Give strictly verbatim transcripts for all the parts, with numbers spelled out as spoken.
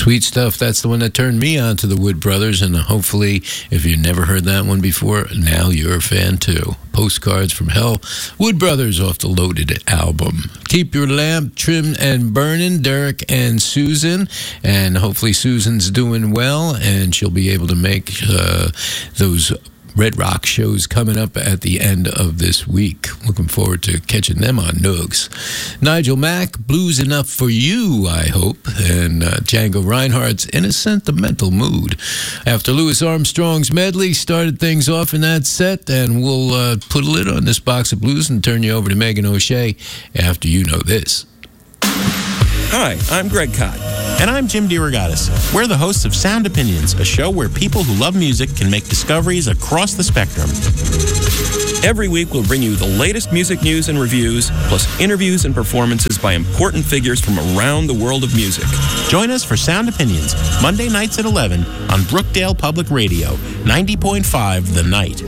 Sweet stuff. That's the one that turned me on to the Wood Brothers, and hopefully, if you never heard that one before, now you're a fan too. Postcards from Hell, Wood Brothers off the Loaded album. Keep your lamp trimmed and burning, Derek and Susan, and hopefully Susan's doing well, and she'll be able to make uh, those Red Rock shows coming up at the end of this week. Looking forward to catching them on Noogs. Nigel Mack, Blues Enough for You, I hope, and uh, Django Reinhardt's In a Sentimental Mood. After Louis Armstrong's medley started things off in that set, and we'll uh, put a lid on this box of blues and turn you over to Megan O'Shea after you know this. Hi, I'm Greg Kot. And I'm Jim DeRogatis. We're the hosts of Sound Opinions, a show where people who love music can make discoveries across the spectrum. Every week, we'll bring you the latest music news and reviews, plus interviews and performances by important figures from around the world of music. Join us for Sound Opinions, Monday nights at eleven on Brookdale Public Radio, ninety point five The Night.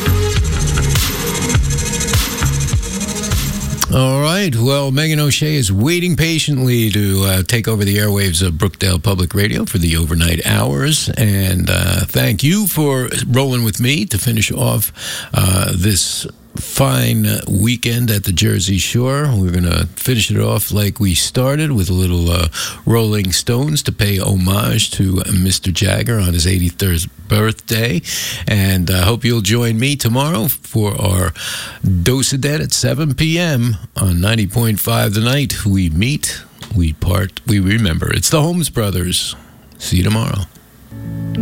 All right. Well, Megan O'Shea is waiting patiently to uh, take over the airwaves of Brookdale Public Radio for the overnight hours. And uh, thank you for rolling with me to finish off uh, this fine weekend at the Jersey Shore. We're going to finish it off like we started with a little uh, Rolling Stones to pay homage to Mister Jagger on his eighty-third birthday. And I hope you'll join me tomorrow for our Dose of Dead at seven p.m. on ninety point five The Night. We meet, we part, we remember. It's the Holmes Brothers. See you tomorrow.